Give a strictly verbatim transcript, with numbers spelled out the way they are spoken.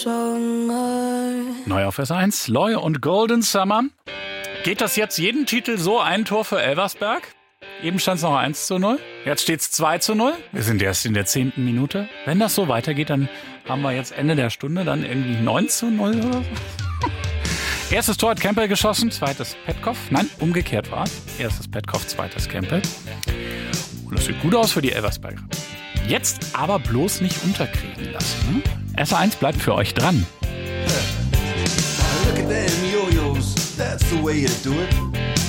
Neu auf S eins, Loy und Golden Summer. Geht das jetzt jeden Titel so, ein Tor für Elversberg? Eben stand es noch eins zu null. Jetzt steht es zwei zu null. Wir sind erst in der zehnten Minute. Wenn das so weitergeht, dann haben wir jetzt Ende der Stunde dann irgendwie neun zu null oder so. Erstes Tor hat Campbell geschossen, zweites Petkov. Nein, umgekehrt war es. Erstes Petkov, zweites Campbell. Und das sieht gut aus für die Elversberger. Jetzt aber bloß nicht unterkriegen lassen. Ne? S eins bleibt für euch dran. Look at them yo-yos, that's the way you do it.